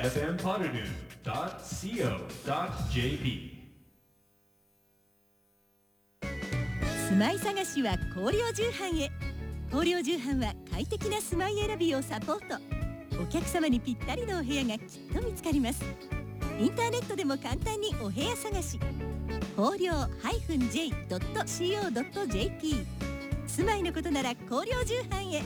fmpodadu.co.jp 住まい探しは広陵重版へ。広陵重版は快適な住まい選びをサポート。お客様にぴったりのお部屋がきっと見つかります。インターネットでも簡単にお部屋探し。広陵 -j.co.jp 住まいのことなら広陵重版へ。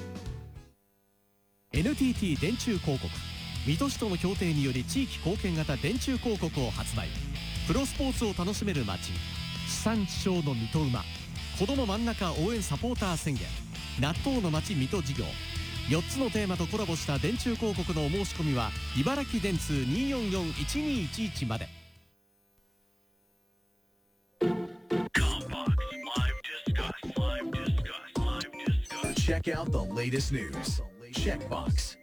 NTT 電柱広告、水戸市との協定により地域貢献型電柱広告を発売。プロスポーツを楽しめる街、地産地消の水戸馬、子ども真ん中応援サポーター宣言、納豆の街水戸事業、4つのテーマとコラボした電柱広告のお申し込みは茨城電通 244-1211 まで。 Check out the latest news. Checkbox.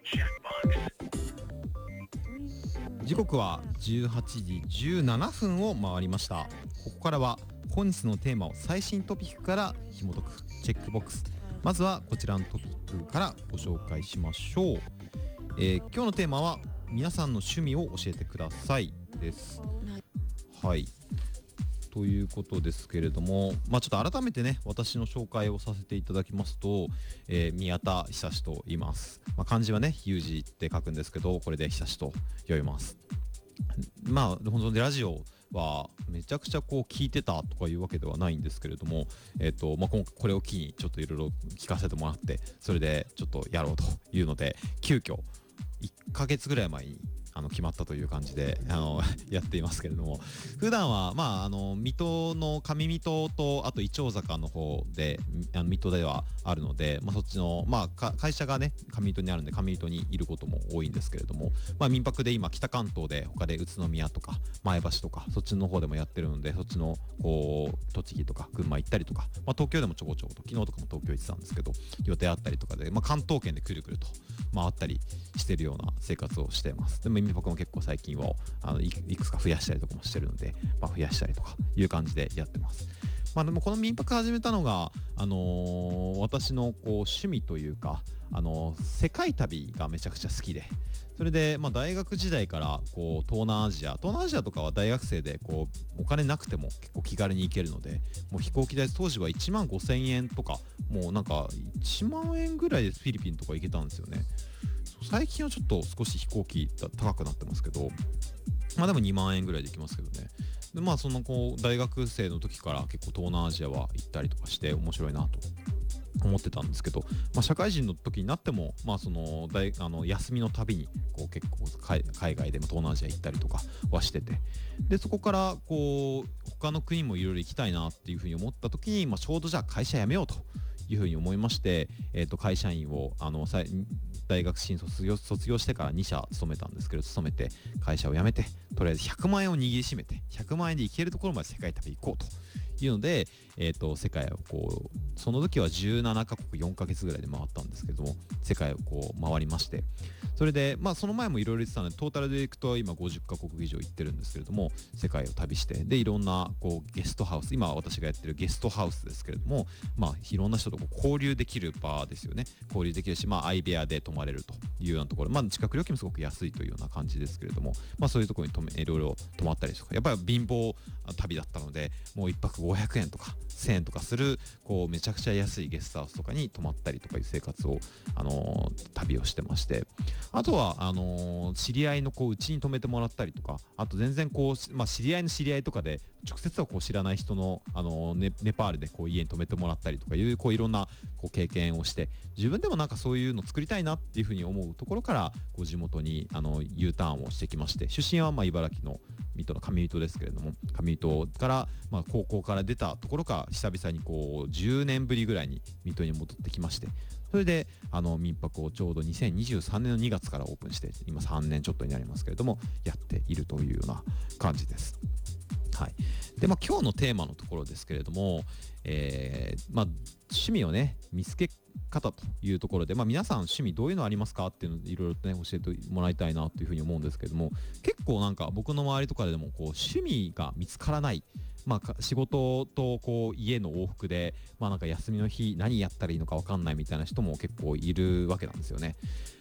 時刻は18時17分を回りました。ここからは本日のテーマを最新トピックから紐解くチェックボックス。まずはこちらのトピックからご紹介しましょう。今日のテーマは皆さんの趣味を教えてくださいです。はい、ということですけれども、ちょっと改めてね私の紹介をさせていただきますと、宮田久志と言います。漢字はね裕二って書くんですけど、これで久志と呼びます。本当にラジオはめちゃくちゃ聞いてたとかいうわけではないんですけれども、これを機にちょっといろいろ聞かせてもらって、それでちょっとやろうというので急遽1ヶ月ぐらい前に決まったという感じでやっていますけれども、普段は水戸の上水戸とあとイチョウ坂の方で水戸ではあるので、そっちの会社がね上水戸にあるんで上水戸にいることも多いんですけれども、民泊で今北関東で他で宇都宮とか前橋とかそっちの方でもやってるので、そっちの栃木とか群馬行ったりとか、東京でもちょこちょこと昨日とかも東京行ってたんですけど予定あったりとかで、関東圏でくるくると回ったりしてるような生活をしています。でも民泊も結構最近はいくつか増やしたりとかもしてるので、増やしたりとかいう感じでやってます。でもこの民泊始めたのが、私の趣味というか世界旅がめちゃくちゃ好きで、それで大学時代から東南アジアとかは大学生でお金なくても結構気軽に行けるので、もう飛行機代当時は1万5,000円とか、もうなんか1万円ぐらいでフィリピンとか行けたんですよね。最近はちょっと少し飛行機高くなってますけど、でも2万円ぐらいで行きますけどね。でその大学生の時から結構東南アジアは行ったりとかして面白いなと思ってたんですけど、社会人の時になっても、休みのたびに結構海外でも東南アジア行ったりとかはしてて、でそこから他の国もいろいろ行きたいなっていうふうに思った時に、ちょうどじゃあ会社辞めようというふうに思いまして、会社員を大学進卒業してから2社勤めたんですけど、勤めて会社を辞めてとりあえず100万円を握りしめて100万円で行けるところまで世界旅行こうというので、世界をその時は17カ国4ヶ月ぐらいで回ったんですけども、世界を回りまして、それでその前もいろいろ言ってたのでトータルでいくと今50カ国以上行ってるんですけれども、世界を旅して、でいろんなゲストハウス、今私がやってるゲストハウスですけれども、いろんな人と交流できる場ですよね。交流できるし、相部屋で泊まれるというようなところ、近く料金もすごく安いというような感じですけれども、そういうところにいろいろ泊まったりとか、やっぱり貧乏旅だったのでもう1泊500円とか1000円とかするめちゃくちゃ安いゲストハウスとかに泊まったりとかいう生活を、旅をしてまして、あとは知り合いのうちに泊めてもらったりとか、あと全然知り合いの知り合いとかで直接は知らない人のネパールで家に泊めてもらったりとかいういろんな経験をして、自分でもなんかそういうの作りたいなっていうふうに思うところから地元にU ターンをしてきまして、出身は茨城の水戸の上水戸ですけれども、上水戸から、高校から出たところから久々に10年ぶりぐらいに水戸に戻ってきまして、それで民泊をちょうど2023年の2月からオープンして、今3年ちょっとになりますけれどもやっているというような感じです。はい。で今日のテーマのところですけれども、趣味をね見つけ方というところで、皆さん趣味どういうのありますかっていうのをいろいろとね教えてもらいたいなというふうに思うんですけれども、結構なんか僕の周りとかでも趣味が見つからない、仕事と家の往復で、なんか休みの日何やったらいいのか分かんないみたいな人も結構いるわけなんですよね。